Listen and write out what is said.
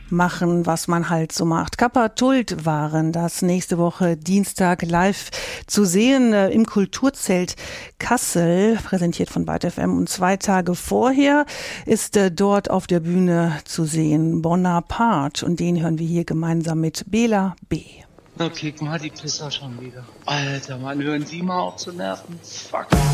machen, was man halt so macht. Kappa Tult waren das nächste Woche Dienstag live zu sehen im Kulturzelt Kassel, präsentiert von Byte FM. Und 2 Tage vorher ist dort auf der Bühne zu sehen Bonaparte. Und den hören wir hier gemeinsam mit Bela B. Na, kick mal die Pisser schon wieder. Alter, Mann, hören Sie mal auf zu nerven. Fuck.